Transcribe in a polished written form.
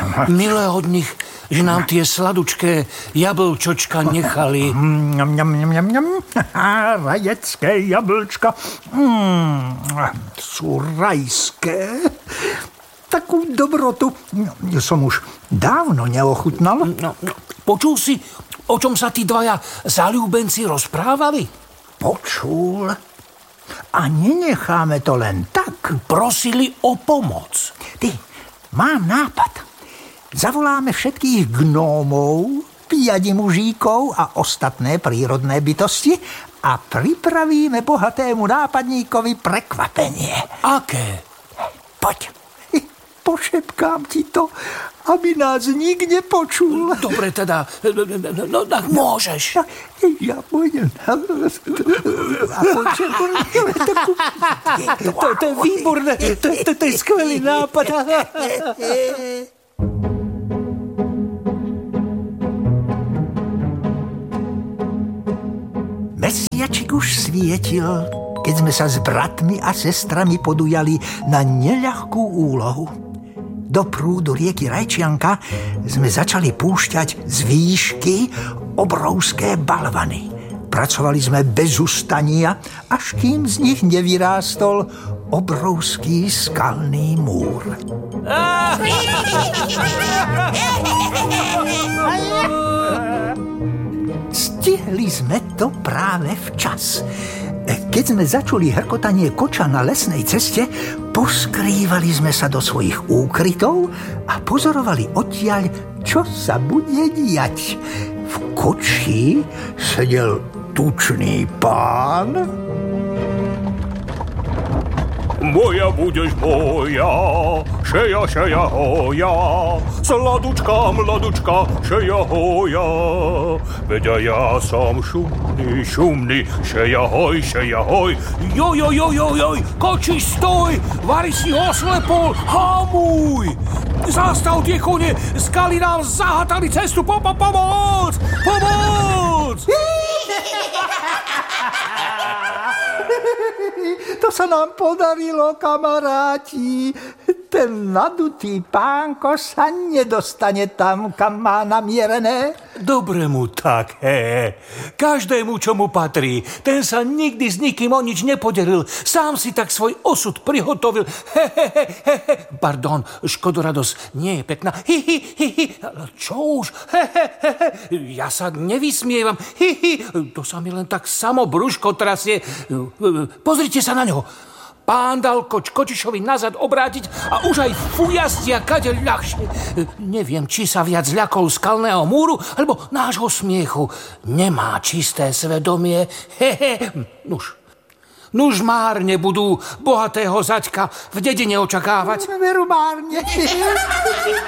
Milé od nich, že nám tie sladučké jablčočka nechali. Rajecké jablčka. Sú rajské. Takú dobrotu som už dávno neochutnal. Počul si, o čom sa tí dvaja zaľúbenci rozprávali? Počul. A nenecháme to len tak. Prosili o pomoc. Ty, mám nápad. Zavoláme všetkých gnómov, piadi mužíkov a ostatné prírodné bytosti a pripravíme bohatému nápadníkovi prekvapenie. Aké? Poď. Pošepkám ti to, aby nás nik nepočul. Dobre, teda, no tak môžeš. Ja pôjdem. To je výborné, to je skvelý nápad. Mesiačik už svietil, keď sme sa s bratmi a sestrami podujali na neľahkú úlohu. Do prúdu rieky Rajčianka sme začali púšťať z výšky obrovské balvany. Pracovali sme bez ustania, až kým z nich nevyrástol obrovský skalný múr. Stihli sme to práve včas. Keď sme začuli hrkotanie koča na lesnej ceste, poskrývali sme sa do svojich úkrytov a pozorovali odtiaľ, čo sa bude diať. V koči sedel tučný pán. Moja budeš moja, šeja, šeja, hoja, sladučka, mladučka, šeja, hoja. Veď ja som šumný, šumný, šeja, hoj, hoj. Joj, koči, stoj, vari si ho oslepol, hamuj. Zastav tie kone, skaly nám zahatali cestu, pomoc! To sa nám podarilo, kamaráti. Ten nadutý pánko sa nedostane tam, kam má namierené. Dobre mu tak, Každému, čo mu patrí. Ten sa nikdy s nikým o nič nepodelil. Sám si tak svoj osud prihotovil. Pardon, škodoradosť nie je pekná. Čo už? Ja sa nevysmievam. To sa mi len tak samo brúško trasie. Pozrite sa na ňo. Pán dal kočišovi nazad obrátiť a už aj fujastia kade ľahšie. Neviem, či sa viac ľakol skalného múru, alebo nášho smiechu. Nemá čisté svedomie. Nuž márne budú bohatého zaďka v dedine očakávať. Veru márne.